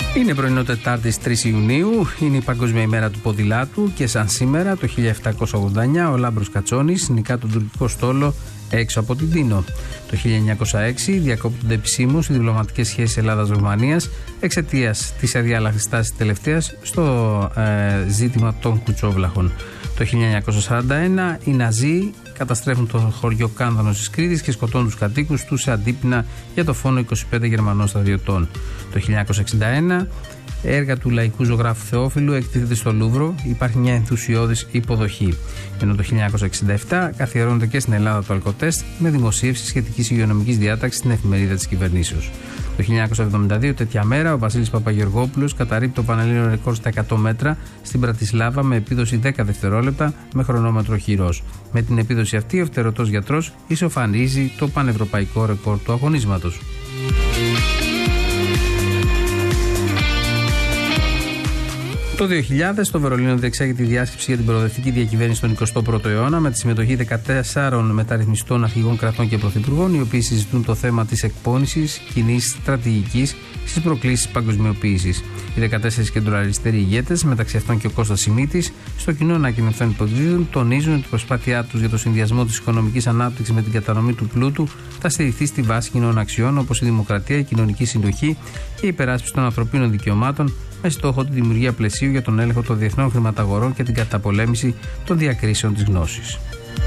Είναι πρωινό Τετάρτης 3 Ιουνίου, είναι η Παγκόσμια ημέρα του ποδηλάτου και σαν σήμερα το 1789 ο Λάμπρος Κατσόνης νικά τον τουρκικό στόλο έξω από την Τίνο. Το 1906 διακόπτονται επισήμως οι διπλωματικές σχέσεις Ελλάδας-Ρουμανίας εξαιτίας της αδιάλαχτης τάσης τελευταίας στο ζήτημα των κουτσόβλαχων. Το 1941 οι Ναζί καταστρέφουν το χωριό Κάνδανος της Κρήτης και σκοτώνουν τους κατοίκους του σε αντίπεινα για το φόνο 25 Γερμανών στρατιωτών. Το 1961 έργα του λαϊκού ζωγράφου Θεόφιλου εκτίθεται στο Λούβρο, υπάρχει μια ενθουσιώδης υποδοχή. Ενώ το 1967 καθιερώνεται και στην Ελλάδα το αλκοτέστ με δημοσίευση σχετικής υγειονομικής διάταξης στην εφημερίδα της κυβερνήσεως. Το 1972, τέτοια μέρα, ο Βασίλης Παπαγεωργόπουλος καταρρίπτει το πανελλήνιο ρεκόρ στα 100 μέτρα στην Πρατισλάβα με επίδοση 10 δευτερόλεπτα με χρονόμετρο χειρός. Με την επίδοση αυτή, ο φτερωτός γιατρός ισοφανίζει το πανευρωπαϊκό ρεκόρ του αγωνίσματος. Το 2000 στο Βερολίνο διεξάγεται η διάσκεψη για την προοδευτική διακυβέρνηση στον 21ο αιώνα με τη συμμετοχή 14 μεταρρυθμιστών αρχηγών κρατών και πρωθυπουργών, οι οποίοι συζητούν το θέμα της εκπόνησης κοινής στρατηγικής στις προκλήσεις της παγκοσμιοποίησης. Οι 14 κεντροαριστεροί ηγέτες, μεταξύ αυτών και ο Κώστας Σιμίτης, στο κοινό ανακοινωθέν υποδίδουν, τονίζουν ότι η προσπάθειά τους για το συνδυασμό της οικονομικής ανάπτυξης με την κατανομή του πλούτου θα στηριχθεί στη βάση κοινών αξιών όπως η δημοκρατία, η κοινωνική συνοχή και η υπεράσπιση των ανθρωπίνων δικαιωμάτων, με στόχο τη δημιουργία πλαισίου για τον έλεγχο των διεθνών χρηματαγορών και την καταπολέμηση των διακρίσεων της γνώσης.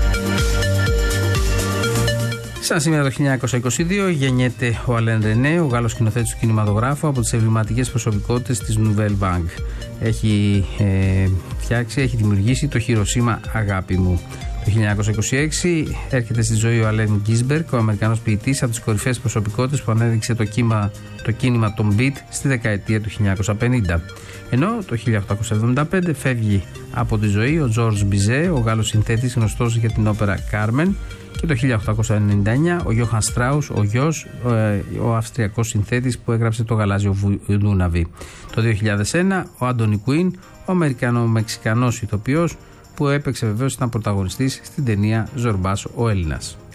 Σαν σήμερα το 1922 γεννιέται ο Αλέν Ρενέ, ο Γάλλος σκηνοθέτης του κινηματογράφου, από τις εμβληματικές προσωπικότητες της Nouvelle Vague. Έχει δημιουργήσει το Χιροσίμα αγάπη μου. Το 1926 έρχεται στη ζωή ο Αλέν Γκίσμπεργκ, ο Αμερικανός ποιητής, από τις κορυφαίες προσωπικότητες που ανέδειξε το κίνημα των Beat στη δεκαετία του 1950. Ενώ το 1875 φεύγει από τη ζωή ο Τζορτζ Μπιζέ, ο Γάλλος συνθέτης γνωστός για την όπερα Κάρμεν, και το 1899 ο Γιώχαν Στράους, ο γιος, ο Αυστριακός συνθέτης που έγραψε το Γαλάζιο Δούναβι. Το 2001 ο Άντονι Κουίν, ο Αμερικανο-Μεξικανός ηθοποιός που έπαιξε, βεβαίως ήταν πρωταγωνιστής στην ταινία Ζορμπάς ο Έλληνας.